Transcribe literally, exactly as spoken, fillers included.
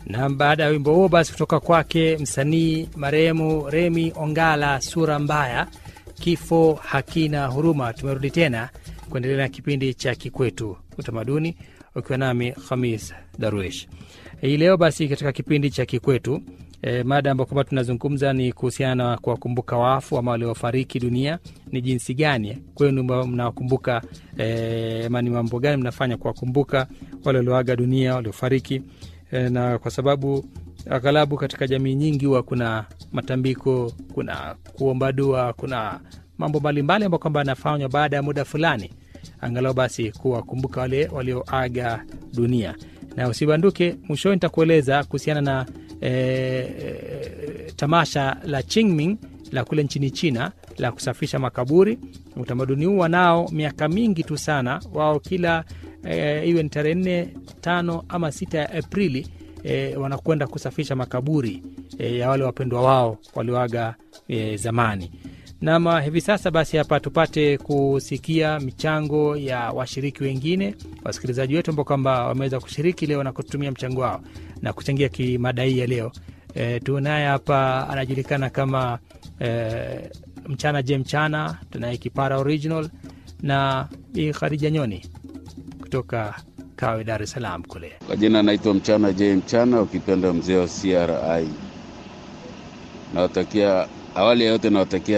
Na baada ya wimbo huo basi kutoka kwake msanii marehemu Remi Ongala, Sura Mbaya, Kifo Hakina Huruma, tumerudi tena kuendelea na kipindi cha Kikwetu Utamaduni ukiwa nami Khamis Darwish. Hii leo basi katika kipindi cha Kikwetu E, mada ambayo kwamba tunazungumza ni kuhusiana na kuwakumbuka wafu ama waliofariki dunia. Ni jinsi gani kwenu mnawakumbuka, e, mani mambo gani mnafanya kuwakumbuka wale walioaga dunia, waliofariki. E, na kwa sababu aghalabu katika jamii nyingi huwa kuna matambiko, kuna kuomba dua, kuna mambo mbalimbali ambayo kwamba yanafanywa baada ya muda fulani, angalau basi kuwakumbuka wale walioaga dunia. Na usibanduke, mwisho nitakueleza kuhusiana na E, e, tamasha la Qingming la kule nchini China la kusafisha makaburi. Utamaduni huu wanao miaka mingi tu sana. Wao kila e, iwe ni tarehe nne, tano ama sita ya Aprili e, wanakwenda kusafisha makaburi e, ya wale wapendwa wao walioaga e, zamani. Na hivi sasa basi hapa tupate kusikia michango ya washiriki wengine, wasikilizaji wetu ambao kwamba wameweza kushiriki leo na kutumia mchango wao na kuchangia kimada hii ya leo. E, tunaye hapa anajulikana kama e, Mchana Je Mchana, tunaye Kipara Original na Bi Khadija Nyoni kutoka Kawe, Dar es Salaam kule. Kwa jina naitwa Mchana Je Mchana, ukipenda mzee wa C R I. Nawatakia awali ya yote nawatakia